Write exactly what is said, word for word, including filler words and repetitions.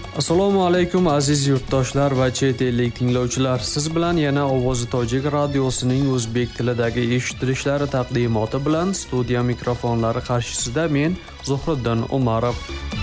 Assalomu alaykum aziz yurtdoshlar va chet ellik tinglovchilar. Siz bilan yana Ovozi Tojik radiosining o'zbek tilidagi eshitilishlari taqdimoti bilan studiya mikrofonlari qarshisida men Zuhriddin Umarov.